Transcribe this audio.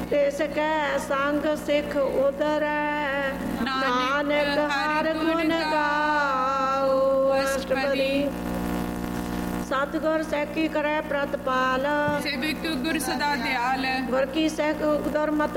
ਤਿਸ ਕੈ ਸੰਗ ਸਿੱਖ ਉਦਰੈ, ਨਾਨਕ ਹਰ ਗੁਣ ਗਾਓ। ਅਸ਼ਟਪਦੀ। ਸਤਿਗੁਰ ਸਹਿਕੀ ਕਰੈ ਪ੍ਰਤਪਾਲ, ਸੇਵਕ ਗੁਰ ਸਦਾ ਦਿਆਲ। ਗੁਰ ਕੀ ਸਹਿਕ ਉਦਰ ਮਤ